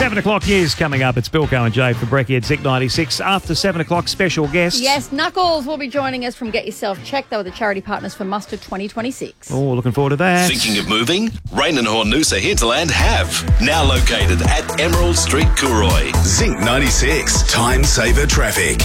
7 o'clock news coming up. It's Bilko and Jay for Brekkie at Zinc 96. After 7 o'clock, special guest. Yes, Knuckles will be joining us from Get Yourself Checked. They were the charity partners for Muster 2026. Oh, looking forward to that. Thinking of moving? Rain and Hornusa Hinterland have. Now located at Emerald Street, Cooroy. Zinc 96. Time saver traffic.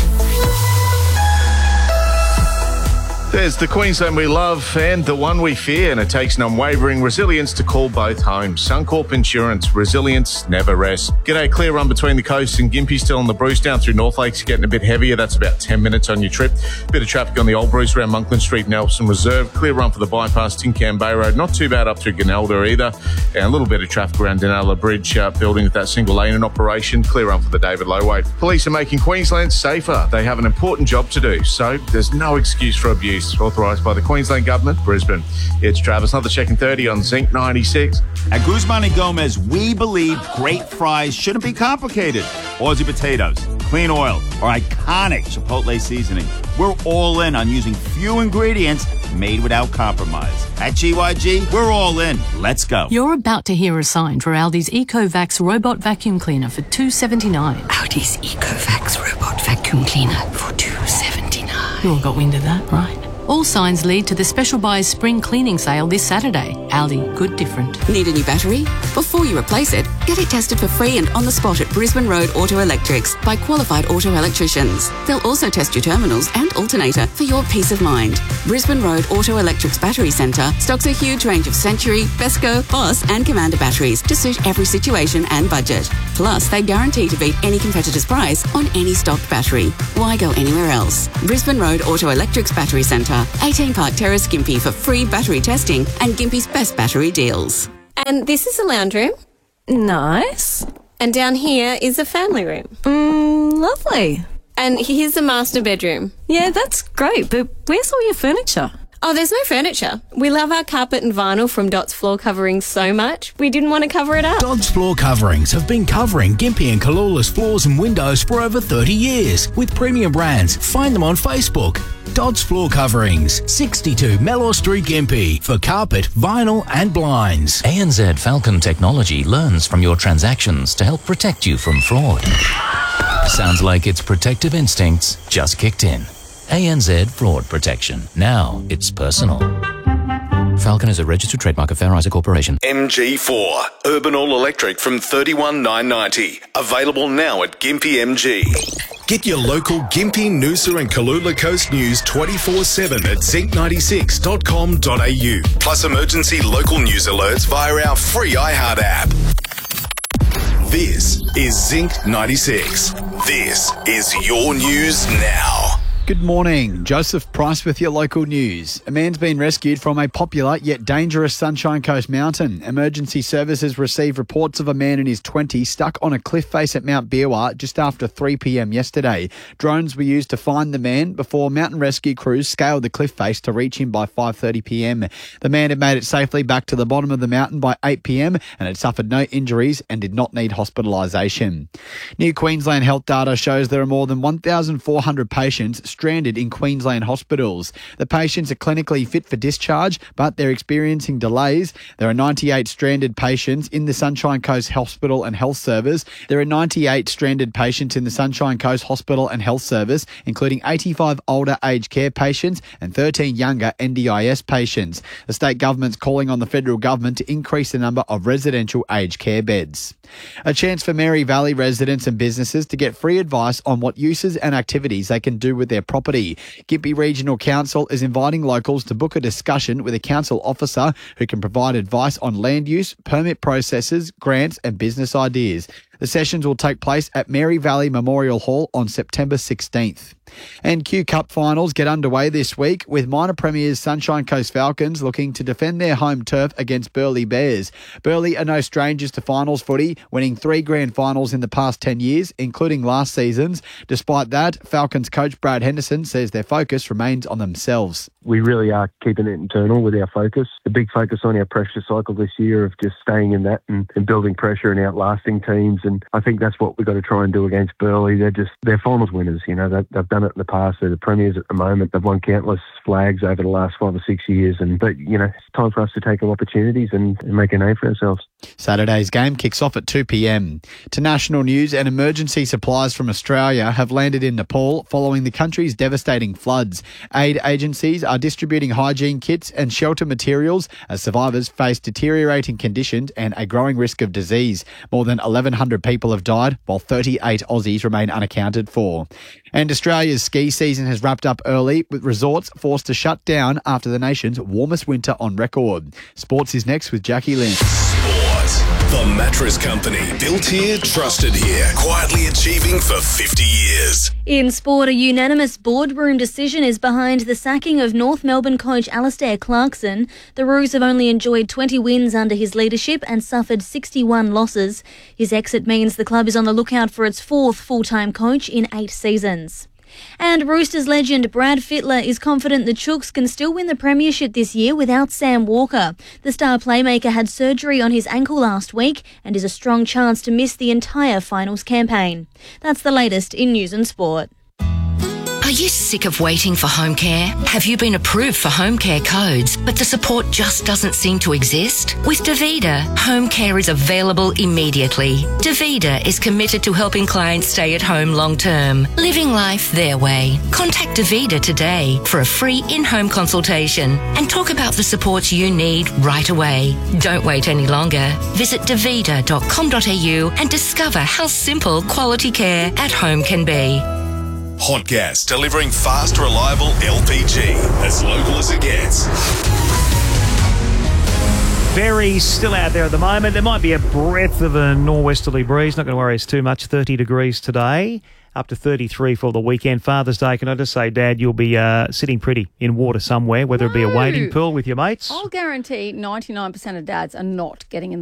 There's the Queensland we love and the one we fear, and it takes an unwavering resilience to call both home. Suncorp Insurance. Resilience never rests. G'day, clear run between the coast and Gympie, still on the Bruce down through North Lakes, getting a bit heavier. That's about 10 minutes on your trip. Bit of traffic on the Old Bruce around Monkland Street, Nelson Reserve. Clear run for the bypass, Tincam Bay Road. Not too bad up through Gunelda either. And a little bit of traffic around Denala Bridge building with that single lane in operation. Clear run for the David Lowway. Police are making Queensland safer. They have an important job to do, so there's no excuse for abuse. Authorised by the Queensland Government, Brisbane. It's Travis, another check in 30 on Zinc 96. At Guzman and Gomez, we believe great fries shouldn't be complicated. Aussie potatoes, clean oil, or iconic Chipotle seasoning. We're all in on using few ingredients made without compromise. At GYG, we're all in. Let's go. You're about to hear a sign for Aldi's EcoVax robot vacuum cleaner for $2.79. Aldi's EcoVax robot vacuum cleaner for $2.79. You all got wind of that, right? All signs lead to the Special Buys Spring Cleaning Sale this Saturday. Aldi, good different. Need a new battery? Before you replace it, get it tested for free and on the spot at Brisbane Road Auto Electrics by qualified auto electricians. They'll also test your terminals and alternator for your peace of mind. Brisbane Road Auto Electrics Battery Centre stocks a huge range of Century, Besco, Boss and Commander batteries to suit every situation and budget. Plus, they guarantee to beat any competitor's price on any stocked battery. Why go anywhere else? Brisbane Road Auto Electrics Battery Centre, 18 Park Terrace, Gympie, for free battery testing and Gympie's best battery deals. And this is a lounge room. Nice. And down here is a family room. Lovely. And here's the master bedroom. Yeah, that's great, but where's all your furniture? Oh, there's no furniture. We love our carpet and vinyl from Dot's Floor Coverings so much, we didn't want to cover it up. Dodds Floor Coverings have been covering Gympie and Kalula's floors and windows for over 30 years with premium brands. Find them on Facebook. Dodds Floor Coverings, 62 Mellor Street, Gympie, for carpet, vinyl and blinds. ANZ Falcon Technology learns from your transactions to help protect you from fraud. Sounds like its protective instincts just kicked in. ANZ Fraud Protection. Now it's personal. Falcon is a registered trademark of Fair Isaac Corporation. MG4, Urban All Electric from $31,990. Available now at Gympie MG. Get your local Gympie, Noosa and Kalula Coast news 24/7 at zinc96.com.au. Plus emergency local news alerts via our free iHeart app. This is Zinc 96. This is your news now. Good morning. Joseph Price with your local news. A man's been rescued from a popular yet dangerous Sunshine Coast mountain. Emergency services received reports of a man in his 20s stuck on a cliff face at Mount Biwa just after 3 p.m. yesterday. Drones were used to find the man before mountain rescue crews scaled the cliff face to reach him by 5:30 p.m. The man had made it safely back to the bottom of the mountain by 8 p.m. and had suffered no injuries and did not need hospitalisation. New Queensland health data shows there are more than 1,400 patients stranded in Queensland hospitals. The patients are clinically fit for discharge, but they're experiencing delays. There are 98 stranded patients in the Sunshine Coast Hospital and Health Service. There are 98 stranded patients in the Sunshine Coast Hospital and Health Service, including 85 older aged care patients and 13 younger NDIS patients. The state government's calling on the federal government to increase the number of residential aged care beds. A chance for Mary Valley residents and businesses to get free advice on what uses and activities they can do with their property. Gympie Regional Council is inviting locals to book a discussion with a council officer who can provide advice on land use, permit processes, grants and business ideas. The sessions will take place at Mary Valley Memorial Hall on September 16th. And Q Cup finals get underway this week with minor premiers Sunshine Coast Falcons looking to defend their home turf against Burleigh Bears. Burleigh are no strangers to finals footy, winning 3 grand finals in the past 10 years, including last season's. Despite that, Falcons coach Brad Henderson says their focus remains on themselves. We really are keeping it internal with our focus. The big focus on our pressure cycle this year of just staying in that and building pressure and outlasting teams. And I think that's what we've got to try and do against Burleigh. They're finals winners. You know, they've done it in the past. They're the premiers at the moment. They've won countless flags over the last 5 or 6 years. But, you know, it's time for us to take our opportunities and make a name for ourselves. Saturday's game kicks off at 2 p.m. To national news, and emergency supplies from Australia have landed in Nepal following the country's devastating floods. Aid agencies are distributing hygiene kits and shelter materials as survivors face deteriorating conditions and a growing risk of disease. More than 1,100 people have died, while 38 Aussies remain unaccounted for. And Australia's ski season has wrapped up early, with resorts forced to shut down after the nation's warmest winter on record. Sports is next with Jackie Lynn. The Mattress Company. Built here, trusted here. Quietly achieving for 50 years. In sport, a unanimous boardroom decision is behind the sacking of North Melbourne coach Alastair Clarkson. The Roos have only enjoyed 20 wins under his leadership and suffered 61 losses. His exit means the club is on the lookout for its fourth full-time coach in 8 seasons. And Roosters legend Brad Fittler is confident the Chooks can still win the premiership this year without Sam Walker. The star playmaker had surgery on his ankle last week and is a strong chance to miss the entire finals campaign. That's the latest in news and sport. Are you sick of waiting for home care? Have you been approved for home care codes, but the support just doesn't seem to exist? With Davida, home care is available immediately. Davida is committed to helping clients stay at home long term, living life their way. Contact Davida today for a free in-home consultation and talk about the supports you need right away. Don't wait any longer. Visit davida.com.au and discover how simple quality care at home can be. Hot Gas, delivering fast, reliable LPG. As local as it gets. Very still out there at the moment. There might be a breath of a nor'westerly breeze. Not going to worry us too much. 30 degrees today, up to 33 for the weekend. Father's Day, can I just say, Dad, you'll be sitting pretty in water somewhere, whether it be a wading pool with your mates. I'll guarantee 99% of dads are not getting in the